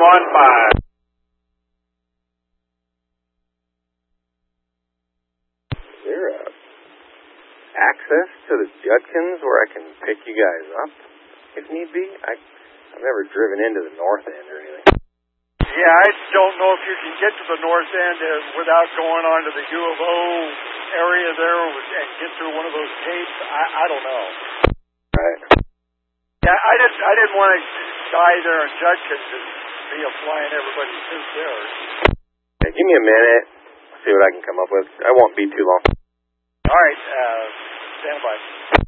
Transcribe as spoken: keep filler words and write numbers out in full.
one five. Is there uh, access to the Judkins where I can pick you guys up if need be? I, I've never driven into the north end or anything. Yeah, I don't know if you can get to the north end uh, without going on to the U of O area there and get through one of those gates. I, I don't know. Right. Yeah, I didn't. I didn't want to die there in Judkins and be a flying everybody suit there. Yeah, give me a minute. See what I can come up with. I won't be too long. All right. Uh, stand by.